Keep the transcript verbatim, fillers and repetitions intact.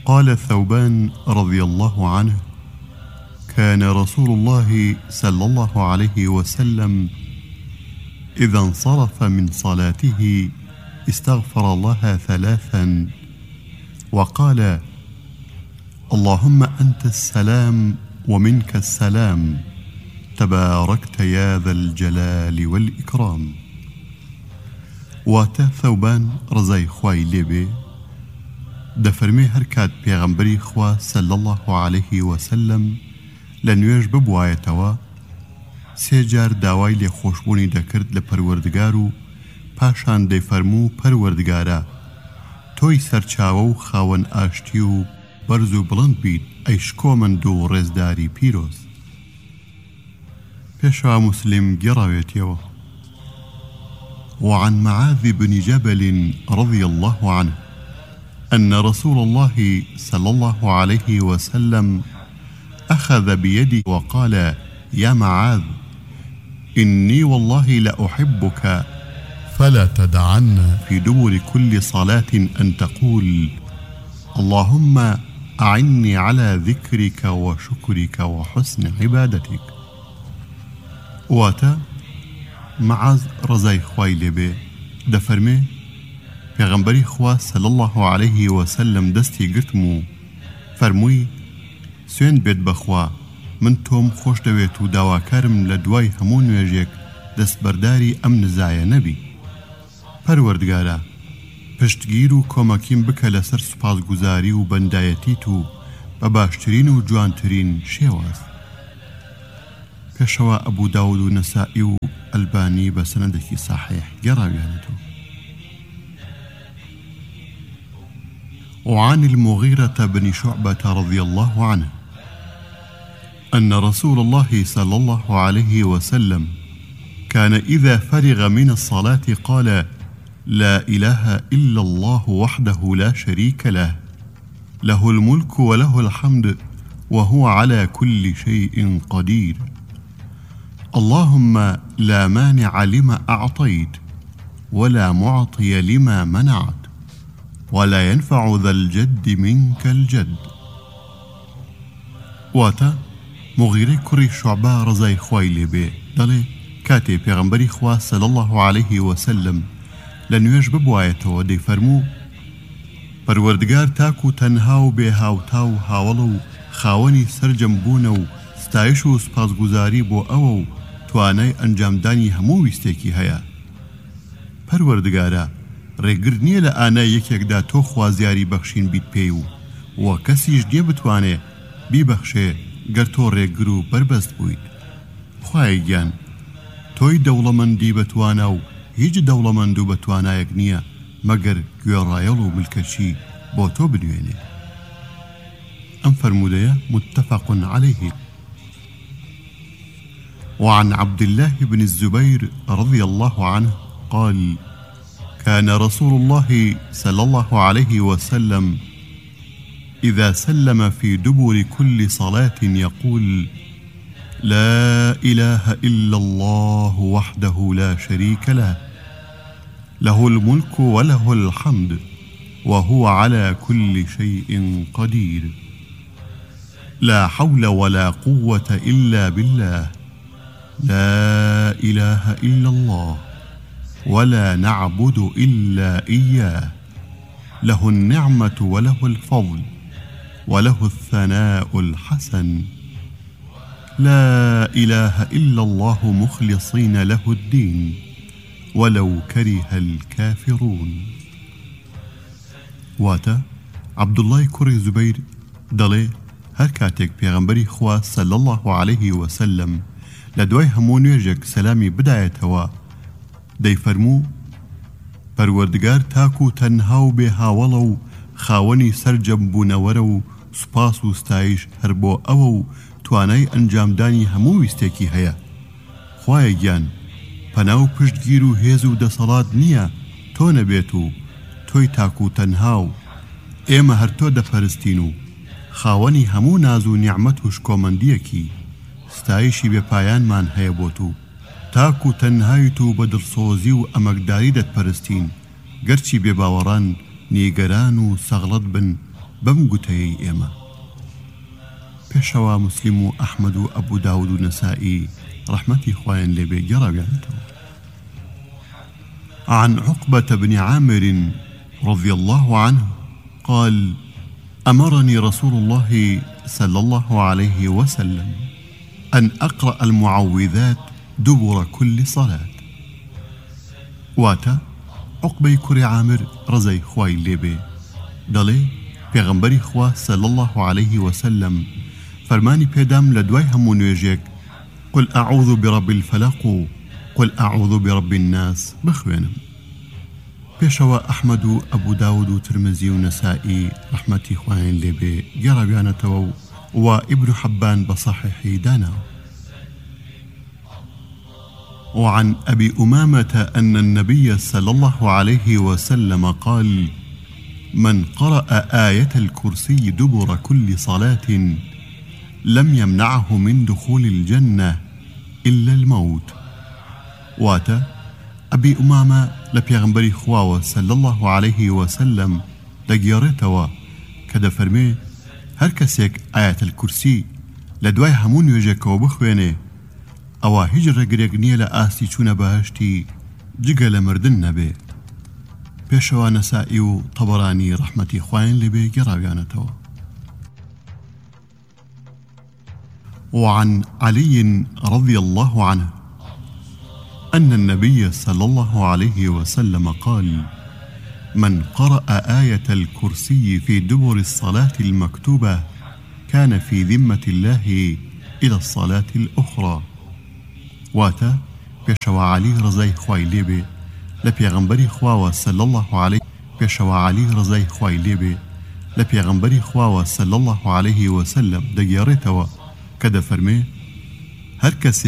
قال ثوبان رضي الله عنه: كان رسول الله صلى الله عليه وسلم إذا انصرف من صلاته استغفر الله ثلاثا وقال: اللهم أنت السلام ومنك السلام تباركت يا ذا الجلال والإكرام. واتا ثوبان رضای خوای لێبێ دەفەرمێ هەر کات پێغەمبەری خوا صلی الله عليه وسلم لە نوێژ ببوایەتەوە سێ جار داوای لێخۆشبوونی دەکرد لە پەروەردگار و پاشان دەیفەرموو: پەروەردگارە، تۆی سەرچاوە و خاوەن ئاشتی و بەرز و بڵند بیت ئەی شکۆمەند و ڕێزداری پیرۆز. پێشەوا موسلم گێڕاوێتەوە: وعن معاذ بن جبل رضي الله عنه أن رسول الله صلى الله عليه وسلم أخذ بيدي وقال: يا معاذ، إني والله لأحبك فلا تدعن في دبر كل صلاة أن تقول: اللهم أعني على ذكرك وشكرك وحسن عبادتك. واتا معاذ رضای خوای لێبێ دەفەرمێ پێغەمبەری خوا صلی الله عليه وسلم دەستی گرتم و فەرمووی: سوێن بێت بەخوا، من تۆم خۆش دەوێت و داواکارم لە دوای هەموو نوێژێک دەستبەرداری ئەم نزایە نەبی. پەروەردگارە، پشتگیر و کۆمەکیم بکە لەسەر سوپاسگوزاری و بەندایەتیت و بە باشترین و جوانترین شێواز. پێشەوە ئەبوو داود و نەسائی و ئەلبانی بە سەنەدێکی صحیح گەڕاویانەتەوە. وعن المغيرة بن شعبة رضي الله عنه أن رسول الله صلى الله عليه وسلم كان إذا فرغ من الصلاة قال: لا إله إلا الله وحده لا شريك له، له الملك وله الحمد وهو على كل شيء قدير، اللهم لا مانع لما أعطيت ولا معطي لما منعت ولا ينفع ذا الجد منك الجد. واتا مغیرەی کوڕی شوعبە ڕزای خوای لێبێ دەڵێ کاتێ پێغەمبەری خوا صلی الله عليه وسلم لە نوێژ ببوایەتەوە دەیفەرموو: پەروەردگار تاک و تەنها و بێ هاوتا و هاوڵە و خاوەنی سەرجەمبوونە و ستایش و سپاسگوزاری بۆ ئەوە و توانای ئەنجامدانی هەموو ویستێکی هەیە. پەروەردگارە، ڕێگر نییە لە ئانای یەکێکدا تۆ خوازیاری بەخشین بیت پێی و وە کەسیش نییە بتوانێ بیبەخشێ گەر تۆ ڕێگر و بربەست بوویت. خوای گیان، تۆی دەوڵەمەندی بەتوانە و هیچ دەوڵەمەند و بەتوانایەک نییە مەگەر گوێڕایەڵ و ملکەچی بۆ تۆ بنوێنێ. ئەم فەرمودەیە متفق عليه. وعن عبد الله بن الزبير رضي الله عنه قال: كان رسول الله صلى الله عليه وسلم إذا سلم في دبر كل صلاة يقول: لا إله إلا الله وحده لا شريك له، له الملك وله الحمد وهو على كل شيء قدير، لا حول ولا قوة إلا بالله، لا إله إلا الله ولا نعبد إلا إياه، له النعمة وله الفضل وله الثناء الحسن، لا إله إلا الله مخلصين له الدين ولو كره الكافرون. واتا عبد الله كوري زبير دەڵێ هەر کاتێک پێغەمبەری خوا صلی الله عليه وسلم لە دوای هەموو نوێژێک سەلامی بدایەتەوە دەیفەرموو: پەروەردگار تاک و تەنها و بێ هاوڵە و خاوەنی سەرجەمبوونەوەرە و سوپاس و ستایش هەر بۆ ئەوە و توانای ئەنجامدانی هەموو ویستێکی هەیە. خوایە گیان، پەنا و پشتگیر و هێز و دەسەڵات نییە تۆ نەبێت و تۆی تاک و تەنها و ئێمە هەر تۆ دەپەرستین و خاوەنی هەموو ناز و نیعمەت و شکۆمەندیەکی ستایشی بێپایانمان هەیە بۆ تو، تاک و تەنهایت و بە دڵسۆزی و ئەمەکداری دەتپەرستین گەرچی بێباوەڕان نیگەران و سەغڵەت بن بەم گوتەیەی ئێمە. پێشەوە مسلم و ئەحمەد و ئەبوو داود و نەسائی ڕەحمەتی خوایان لێبێ گەڕاویانەتەوە. عن عقبة بن عامر رضي الله عنه قال: أمرني رسول الله صلى الله عليه وسلم أن أقرأ المعوذات دبر كل صلاة. واتا عقبة كري عامر رزي خواي ليبي دلي پیغمبری خوا صلى الله عليه وسلم فرماني پیدام لدواي همو نوێژێک قل أعوذ برب الفلق قل أعوذ برب الناس بخوێنم. پێشەوە ئەحمەد و ئەبوو داود و ترمزی و نەسائی ڕەحمەتی خوایان لێبێ گەڕاویانەتەوە و ئیبن حەبان بصحيحی داناوە. وعن أبي أمامة أن النبي صلى الله عليه وسلم قال: من قرأ آية الكرسي دبر كل صلاة لم يمنعه من دخول الجنة إلا الموت. واتا أبي أمامة لبيغمبري خواوة صلى الله عليه وسلم دقيارتوا كدا فرمي هر كسيك آية الكرسي لدواي همون يجيكو بخويني أوا هجر قريقنية لآسي چون بهشتي جيگا لمردن نبي. پێشەوە نەسائی و طەبەرانی ڕەحمەتی خوایان لێبێ گەڕاویانەتەوە. وعن علي رضي الله عنه أن النبي صلى الله عليه وسلم قال: من قرأ آية الكرسي في دبر الصلاة المكتوبة كان في ذمة الله إلى الصلاة الأخرى. واتا پێشەوە علی ڕزای خوای لێبێ لە پێغەمبەری خواوە صلى الله عليه پێشەوە علی ڕزای خوای لێبێ لە پێغەمبەری خواوە صلى الله عليه وسلم دەگێڕێتەوە کە دەفەرمێ هەر کەسێ